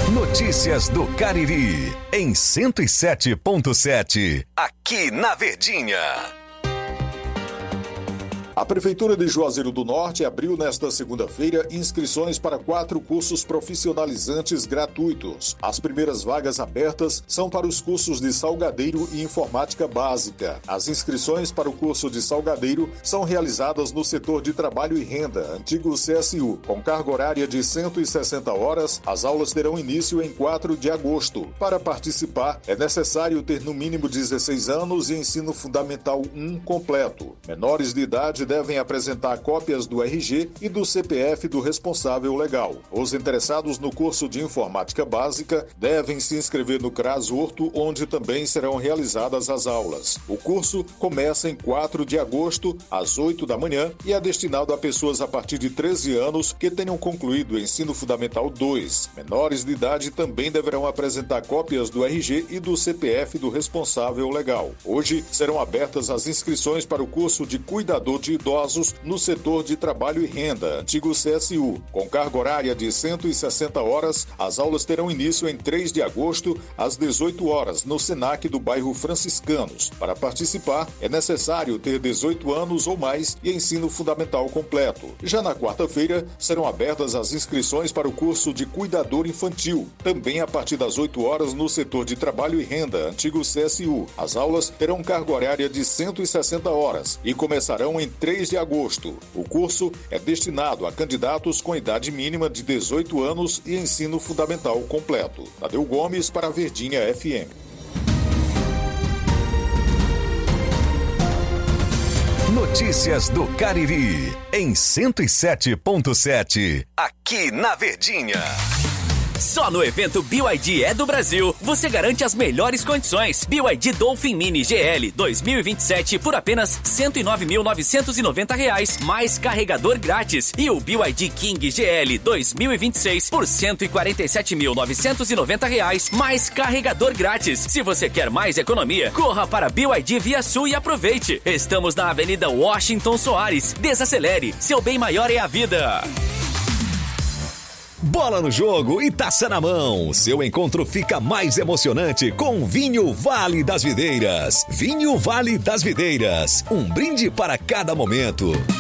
Notícias do Cariri, em 107.7, aqui na Verdinha. A Prefeitura de Juazeiro do Norte abriu nesta segunda-feira inscrições para 4 cursos profissionalizantes gratuitos. As primeiras vagas abertas são para os cursos de Salgadeiro e Informática Básica. As inscrições para o curso de Salgadeiro são realizadas no setor de Trabalho e Renda, antigo CSU. Com carga horária de 160 horas, as aulas terão início em 4 de agosto. Para participar, é necessário ter no mínimo 16 anos e ensino fundamental 1 completo. Menores de idade devem apresentar cópias do RG e do CPF do responsável legal. Os interessados no curso de Informática Básica devem se inscrever no CRAS Horto, onde também serão realizadas as aulas. O curso começa em 4 de agosto, às 8 da manhã, e é destinado a pessoas a partir de 13 anos que tenham concluído o Ensino Fundamental 2. Menores de idade também deverão apresentar cópias do RG e do CPF do responsável legal. Hoje serão abertas as inscrições para o curso de Cuidador de Idosos no setor de Trabalho e Renda, antigo CSU. Com carga horária de 160 horas, as aulas terão início em 3 de agosto, às 18 horas, no SENAC do bairro Franciscanos. Para participar, é necessário ter 18 anos ou mais e ensino fundamental completo. Já na quarta-feira, serão abertas as inscrições para o curso de Cuidador Infantil, também a partir das 8 horas no setor de Trabalho e Renda, antigo CSU. As aulas terão carga horária de 160 horas e começarão em 3 de agosto. O curso é destinado a candidatos com idade mínima de 18 anos e ensino fundamental completo. Tadeu Gomes para a Verdinha FM. Notícias do Cariri, em 107.7, aqui na Verdinha. Só no evento BYD é do Brasil, você garante as melhores condições. BYD Dolphin Mini GL 2027 por apenas R$ 109.990, mais carregador grátis. E o BYD King GL 2026 por R$ 147.990, mais carregador grátis. Se você quer mais economia, corra para BYD Via Sul e aproveite. Estamos na Avenida Washington Soares. Desacelere, seu bem maior é a vida. Bola no jogo e taça na mão. Seu encontro fica mais emocionante com Vinho Vale das Videiras. Vinho Vale das Videiras. Um brinde para cada momento.